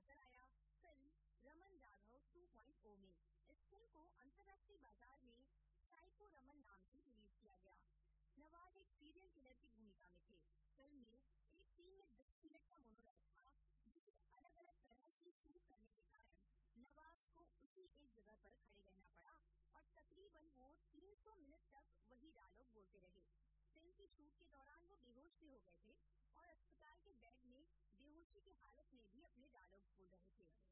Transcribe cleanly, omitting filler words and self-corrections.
नजर आया फिल्म रमन राघव 2.0 में। इस फिल्म को अंतर्राष्ट्रीय बाजार में साइको रमन नाम से रिलीज किया गया। नवाज एक सीरियल किलर की भूमिका में थे। फिल्म में एक सीन में 10 मिनट का मोनोलॉग था, जिसे अलग अलग तरह से शूट करने के कारण नवाज को उसी एक जगह पर खड़े रहना पड़ा और तकरीबन वो 300 मिनट तक वही डायलॉग बोलते रहे। फिल्म की शूट के दौरान वो बेहोश भी हो गए थे और अस्पताल के बेड में बेहोशी की हालत में भी अपने डायलॉग बोल रहे थे।